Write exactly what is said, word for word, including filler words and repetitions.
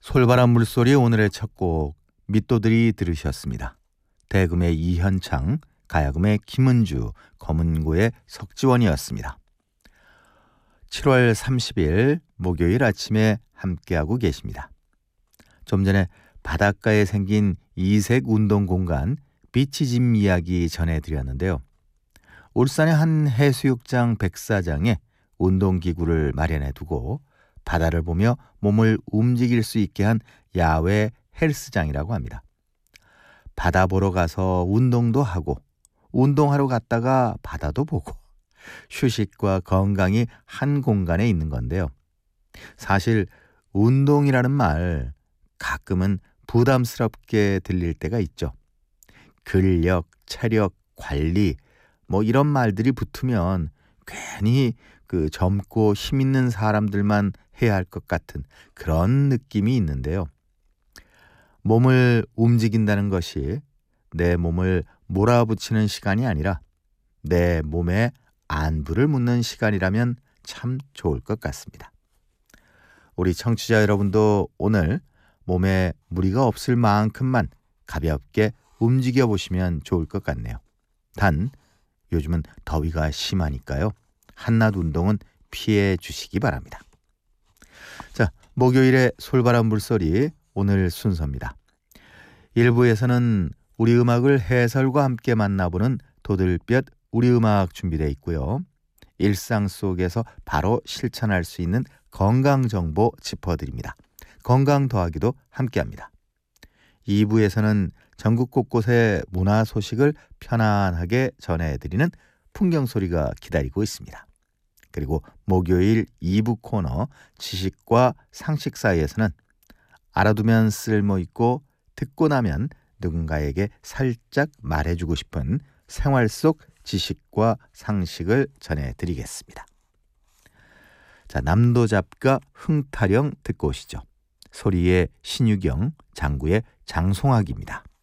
솔바람 물소리 오늘의 첫 곡 밑도들이 들으셨습니다. 대금의 이현창, 가야금의 김은주, 검은고의 석지원이었습니다. 칠월 삼십일 목요일 아침에 함께하고 계십니다. 좀 전에 바닷가에 생긴 이색 운동 공간 비치짐 이야기 전해드렸는데요. 울산의 한 해수욕장 백사장에 운동기구를 마련해 두고 바다를 보며 몸을 움직일 수 있게 한 야외 헬스장이라고 합니다. 바다 보러 가서 운동도 하고 운동하러 갔다가 바다도 보고 휴식과 건강이 한 공간에 있는 건데요. 사실 운동이라는 말 가끔은 부담스럽게 들릴 때가 있죠. 근력, 체력, 관리 뭐 이런 말들이 붙으면 괜히 그 젊고 힘 있는 사람들만 해야 할 것 같은 그런 느낌이 있는데요. 몸을 움직인다는 것이 내 몸을 몰아붙이는 시간이 아니라 내 몸에 안부를 묻는 시간이라면 참 좋을 것 같습니다. 우리 청취자 여러분도 오늘 몸에 무리가 없을 만큼만 가볍게 움직여 보시면 좋을 것 같네요. 단 요즘은 더위가 심하니까요. 한낮 운동은 피해 주시기 바랍니다. 자, 목요일의 솔바람 물소리 오늘 순서입니다. 일 부에서는 우리 음악을 해설과 함께 만나보는 도들볕 우리 음악 준비되어 있고요. 일상 속에서 바로 실천할 수 있는 건강정보 짚어드립니다. 건강 더하기도 함께합니다. 이 부에서는 전국 곳곳의 문화 소식을 편안하게 전해드리는 풍경소리가 기다리고 있습니다. 그리고 목요일 이 부 코너 지식과 상식 사이에서는 알아두면 쓸모있고 듣고 나면 누군가에게 살짝 말해주고 싶은 생활 속 지식과 상식을 전해드리겠습니다. 자, 남도잡가 흥타령 듣고 오시죠. 소리의 신유경, 장구의 장송학입니다.